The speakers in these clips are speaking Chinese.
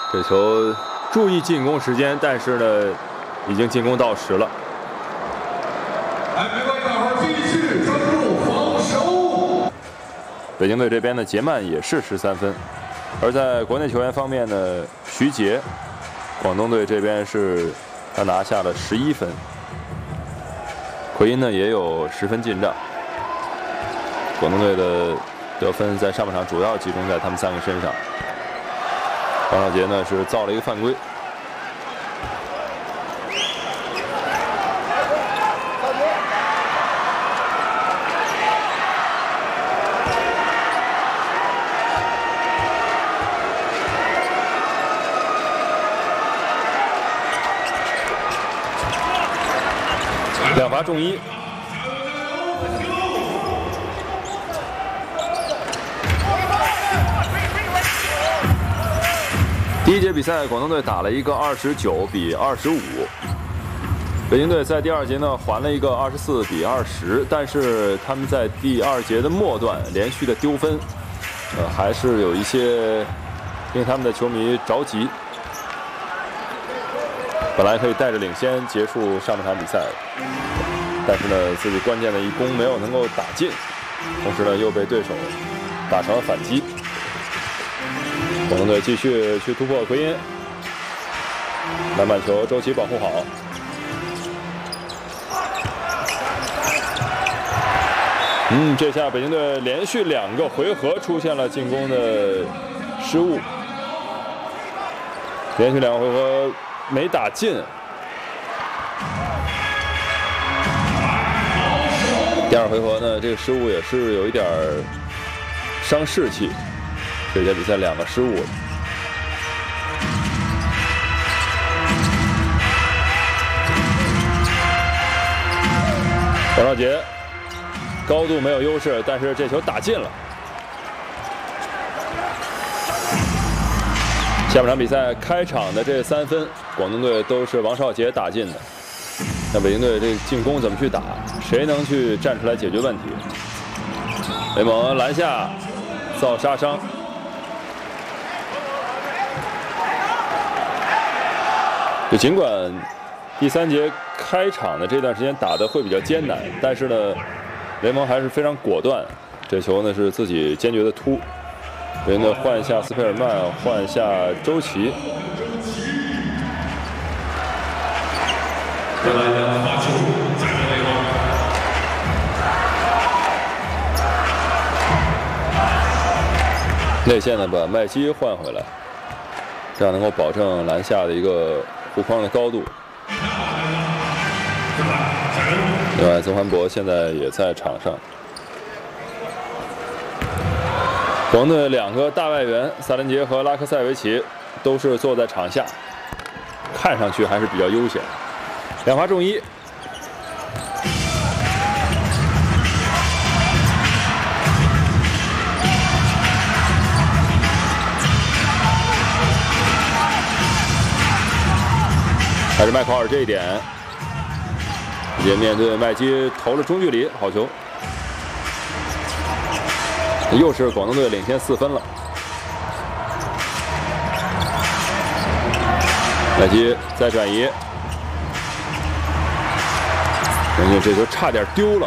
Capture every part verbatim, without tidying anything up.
这球注意进攻时间，但是呢，已经进攻到时了。 哎，没关系，大伙儿继续专注防守。 北京队这边的杰曼也是十三分，而在国内球员方面呢，徐杰，广东队这边是他拿下了十一分，奎因呢也有十分进账。广东队的得分在上半场主要集中在他们三个身上。王少杰呢是造了一个犯规。两罚中一。第一节比赛，广东队打了一个二十九比二十五，北京队在第二节呢还了一个二十四比二十，但是他们在第二节的末段连续的丢分，呃，还是有一些令他们的球迷着急。本来可以带着领先结束上半场比赛，但是呢，自己关键的一攻没有能够打进，同时呢又被对手打成了反击。广东队继续去突破奎因，篮板球周琦保护好。嗯，这下北京队连续两个回合出现了进攻的失误，连续两个回合没打进。第二回合呢，这个失误也是有一点伤士气。这节比赛两个失误。王少杰高度没有优势，但是这球打进了。下半场比赛开场的这三分，广东队都是王少杰打进的。那北京队这进攻怎么去打？谁能去站出来解决问题？雷蒙篮下造杀伤。就尽管第三节开场的这段时间打得会比较艰难，但是呢，雷蒙还是非常果断。这球呢是自己坚决的突，北京队换下斯佩尔曼，换下周琦。内线呢把麦基换回来，这样能够保证篮下的一个护框的高度。另外，曾焕博现在也在场上。广东队两个大外援萨林杰和拉科塞维奇都是坐在场下，看上去还是比较悠闲。两罚中一。还是麦考尔这一点，也面对麦基投了中距离，好球。又是广东队领先四分了。麦基再转移，人家这球差点丢了，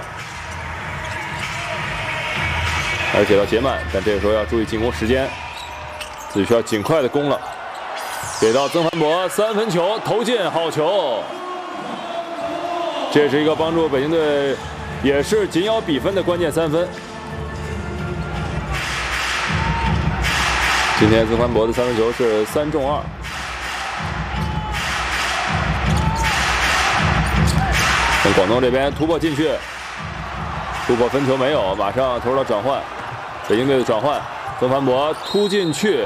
还是给到杰曼，但这个时候要注意进攻时间，自己需要尽快的攻了。给到曾凡博，三分球投进，好球！这是一个帮助北京队也是紧咬比分的关键三分。今天曾凡博的三分球是三中二。从广东这边突破进去，突破分球没有，马上投入到转换，北京队的转换，曾凡博突进去。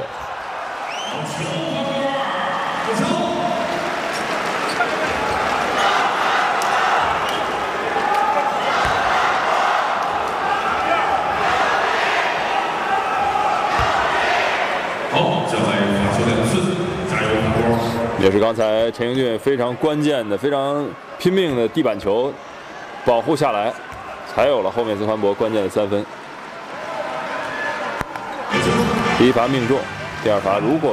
也是刚才陈英俊非常关键的、非常拼命的地板球保护下来，才有了后面曾焕博关键的三分。第一罚命中，第二罚如果